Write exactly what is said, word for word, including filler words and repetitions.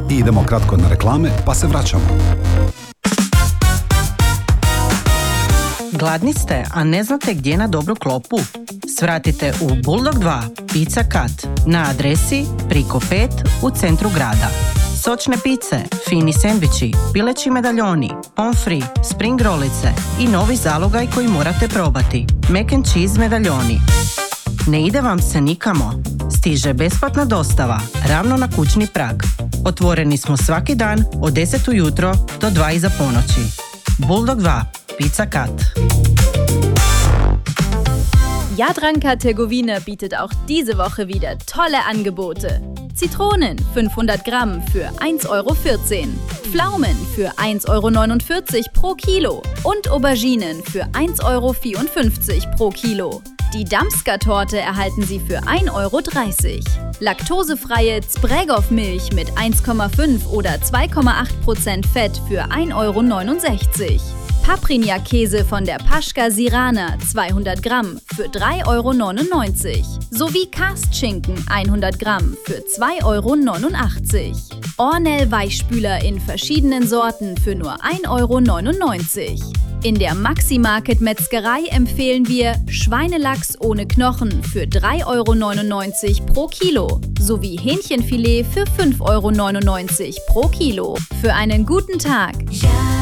idemo kratko na reklame, pa se vraćamo. Gladni ste, a ne znate gdje na dobru klopu? Svratite u Bulldog dva Pizza Cut na adresi Priko pet u centru grada. Sočne pice, fini sendviči, pileći medaljoni, pomfri, spring rolice i novi zalogaj koji morate probati. Mac and cheese medaljoni. Ne ide vam se nikamo. Stiže besplatna dostava, ravno na kućni prag. Otvoreni smo svaki dan od deset ujutro do dva iza ponoći. Bulldog dva Pizza Cut. Jadranka Tergovine bietet auch diese Woche wieder tolle Angebote. Zitronen fünfhundert Gramm für eins Euro vierzehn, Pflaumen für eins Euro neunundvierzig pro Kilo und Auberginen für eins Euro vierundfünfzig pro Kilo. Die Damska-Torte erhalten Sie für ein Euro dreißig. Laktosefreie Zbregow-Milch mit eins Komma fünf oder zwei Komma acht Prozent Fett für ein Euro neunundsechzig. Paprika-Käse von der Paschka Sirana zweihundert Gramm für drei Euro neunundneunzig sowie Karstschinken hundert Gramm für zwei Euro neunundachtzig. Ornell Weichspüler in verschiedenen Sorten für nur ein Euro neunundneunzig. In der Maxi-Market Metzgerei empfehlen wir Schweinelachs ohne Knochen für drei Euro neunundneunzig pro Kilo sowie Hähnchenfilet für fünf Euro neunundneunzig pro Kilo. Für einen guten Tag.